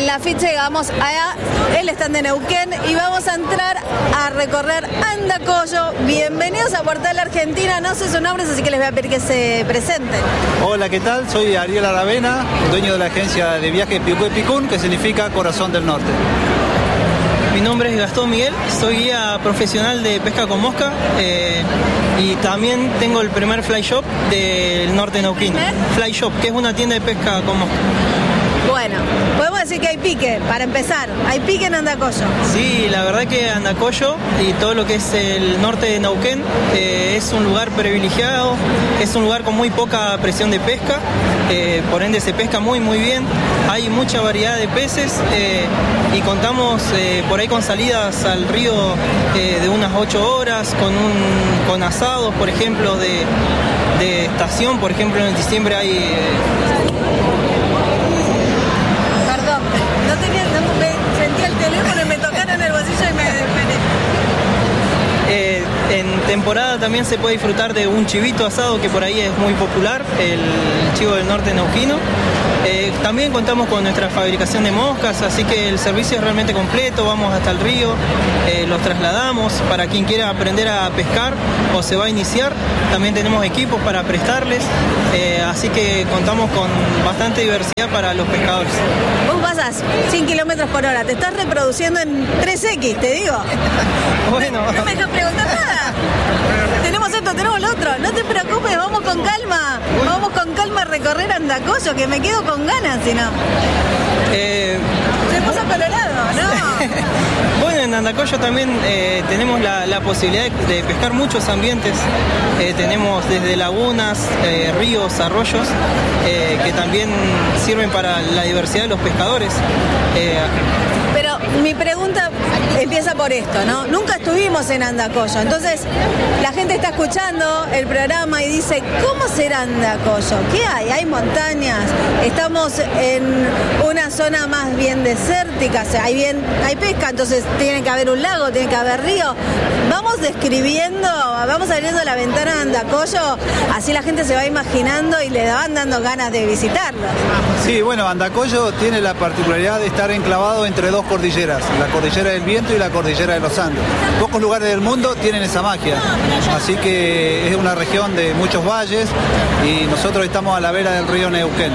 la ficha llegamos a el stand de Neuquén y vamos a entrar a recorrer Andacollo. Bienvenidos a Portal Argentina, no sé sus nombres, así que les voy a pedir que se presenten. Hola, ¿qué tal? Soy Ariel Aravena, dueño de la agencia de viajes Picué Picún, que significa Corazón del Norte. Mi nombre es Gastón Miguel, soy guía profesional de pesca con mosca y también tengo el primer fly shop del norte neuquino. Fly shop, que es una tienda de pesca con mosca. Bueno, podemos decir que hay pique, para empezar, hay pique en Andacollo. Sí, la verdad que Andacollo y todo lo que es el norte de Neuquén es un lugar privilegiado, es un lugar con muy poca presión de pesca, por ende se pesca muy bien, hay mucha variedad de peces y contamos por ahí con salidas al río de unas 8 horas, con asados, por ejemplo, de estación, por ejemplo en diciembre hay... Sentí el teléfono y me tocaron el bolsillo y me desesperé. En temporada también se puede disfrutar de un chivito asado, que por ahí es muy popular, el chivo del norte neuquino. También contamos con nuestra fabricación de moscas, así que el servicio es realmente completo, vamos hasta el río, los trasladamos para quien quiera aprender a pescar o se va a iniciar, también tenemos equipos para prestarles, así que contamos con bastante diversidad para los pescadores. Vos pasás 100 kilómetros por hora, te estás reproduciendo en 3X, te digo. Bueno. No me dejas preguntar nada. Tenemos esto, tenemos lo otro. No te preocupes, vamos con calma. Vamos con calma a recorrer Andacollo, que me quedo con ganas, si no. Se puso colorado, ¿no? Bueno, en Andacollo también tenemos la posibilidad de pescar muchos ambientes. Tenemos desde lagunas, ríos, arroyos, que también sirven para la diversidad de los pescadores. Pero mi pregunta empieza por esto, ¿no? Nunca estuvimos en Andacollo, entonces la gente está escuchando el programa y dice, ¿cómo será Andacollo? ¿Qué hay? ¿Hay montañas? Estamos en una zona más bien desértica, o sea, hay pesca, entonces tiene que haber un lago, tiene que haber río. Vamos describiendo, vamos abriendo la ventana de Andacollo, así la gente se va imaginando y le van dando ganas de visitarlo. Sí, bueno, Andacollo tiene la particularidad de estar enclavado entre dos cordilleras, la cordillera del Viento y la cordillera de los Andes. Pocos lugares del mundo tienen esa magia, así que es una región de muchos valles y nosotros estamos a la vera del río Neuquén.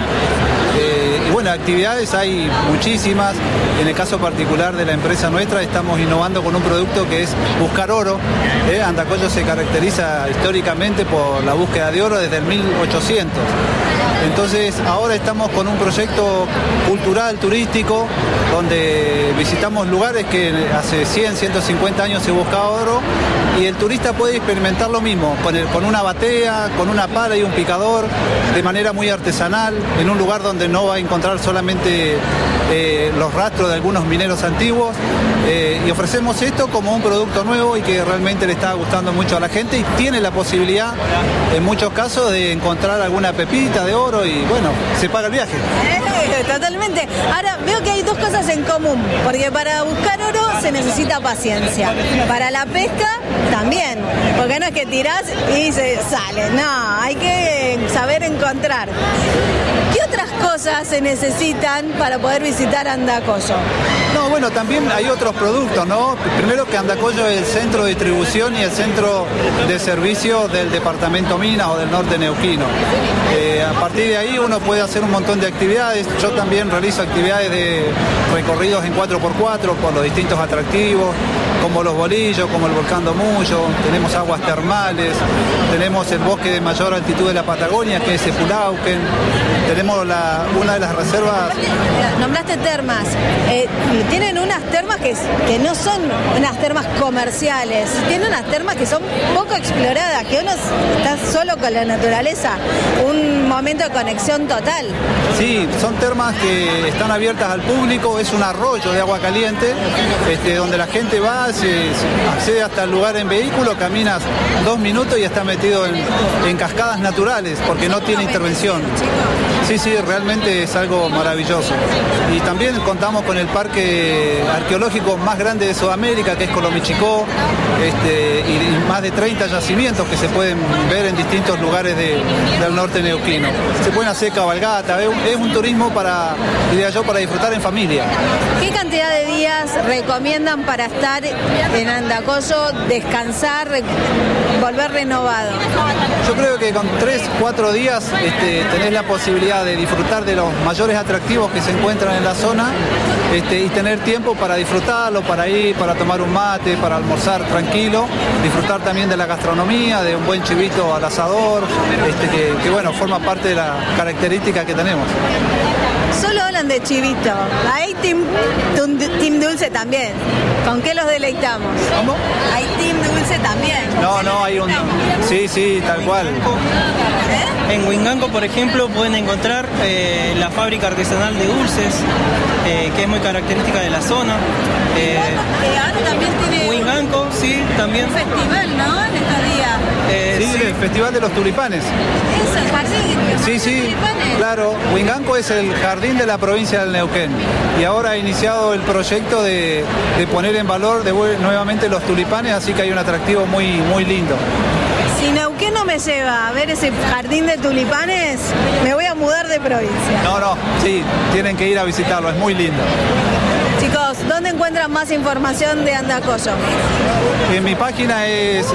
Y bueno, actividades hay muchísimas. En el caso particular de la empresa nuestra estamos innovando con un producto que es buscar oro. Andacollo se caracteriza históricamente por la búsqueda de oro desde el 1800. Entonces ahora estamos con un proyecto cultural, turístico, donde visitamos lugares que hace 100, 150 años se buscaba oro y el turista puede experimentar lo mismo, con una batea, con una pala y un picador, de manera muy artesanal, en un lugar donde no va a encontrar solamente los rastros de algunos mineros antiguos, y ofrecemos esto como un producto nuevo y que realmente le está gustando mucho a la gente y tiene la posibilidad en muchos casos de encontrar alguna pepita de oro y bueno, se paga el viaje. Totalmente. Ahora veo que hay dos cosas en común, porque para buscar oro se necesita paciencia, para la pesca también, porque no es que tirás y se sale, no, hay que saber encontrar. ¿Qué otras cosas se necesitan para poder visitar Andacollo? No, bueno, también hay otros productos, ¿no? Primero que Andacollo es el centro de distribución y el centro de servicio del departamento Minas o del norte neuquino. A partir de ahí uno puede hacer un montón de actividades. Yo también realizo actividades de recorridos en 4x4 por los distintos atractivos, como los bolillos, como el volcán Domullo, tenemos aguas termales, tenemos el bosque de mayor altitud de la Patagonia, que es Epulauquen, tenemos una de las reservas... Nombraste termas, tienen unas termas que no son unas termas comerciales, tienen unas termas que son poco exploradas, que uno está solo con la naturaleza, un momento de conexión total. Sí, son termas que están abiertas al público, es un arroyo de agua caliente, donde la gente va, se accede hasta el lugar en vehículo, caminas 2 minutos y está metido en cascadas naturales, porque no tiene intervención. Sí, realmente es algo maravilloso. Y también contamos con el parque arqueológico más grande de Sudamérica, que es Colomichicó, y más de 30 yacimientos que se pueden ver en distintos lugares del norte neuquino. Se pueden hacer cabalgata, es un turismo diría yo, para disfrutar en familia. ¿Qué cantidad de días recomiendan para estar en Andacollo, descansar, volver renovado? Yo creo que con 3-4 días tenés la posibilidad de disfrutar de los mayores atractivos que se encuentran en la zona y tener tiempo para disfrutarlo, para ir, para tomar un mate, para almorzar tranquilo, disfrutar también de la gastronomía, de un buen chivito al asador, que bueno, forma parte de la característica que tenemos. Solo hablan de chivito. Hay team dulce también. ¿Con qué los deleitamos? ¿Cómo? Hay team dulce también. No, hay un... Sí, tal cual. En Huinganco, por ejemplo, pueden encontrar la fábrica artesanal de dulces, que es muy característica de la zona. Ahora también tiene Huinganco, sí, también. un festival, ¿no? En estos días. Sí, el Festival de los Tulipanes. Es el jardín. Sí, claro. Huinganco es el jardín de la provincia del Neuquén. Y ahora ha iniciado el proyecto de poner en valor nuevamente los tulipanes, así que hay un atractivo muy, muy lindo. Si Neuquén no me lleva a ver ese jardín de tulipanes, me voy a mudar de provincia. No, sí, tienen que ir a visitarlo, es muy lindo. Chicos, ¿dónde encuentran más información de Andacollo? En mi página es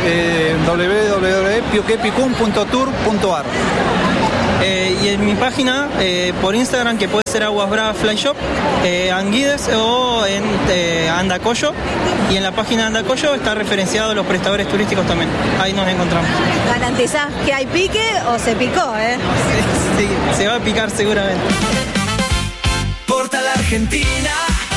www.pioquepicum.tour.ar. Y en mi página, por Instagram, que puede ser Aguas Bravas Fly Shop, Anguides o en Andacollo. Y en la página de Andacollo está referenciado los prestadores turísticos también. Ahí nos encontramos. ¿Garantizás que hay pique o se picó, Sí, se va a picar seguramente. Portal Argentina,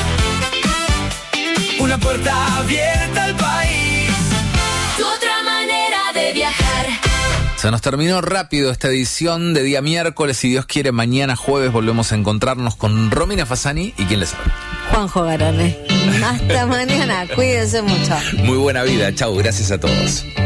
una puerta abierta al país. Tu otra manera de viajar. Se nos terminó rápido esta edición de día miércoles. Si Dios quiere, mañana jueves volvemos a encontrarnos con Romina Fasani y quién les habla. Juanjo Garone. Hasta mañana, cuídense mucho. Muy buena vida, chau, gracias a todos.